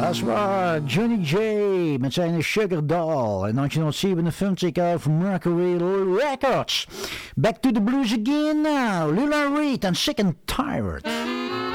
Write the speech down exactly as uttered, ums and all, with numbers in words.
Dat is waar, Johnny J met zijn Sugar Doll in negentien zevenenvijftig uit Mercury Records. Back to the blues again now, Lula Reed en Sick and Tired.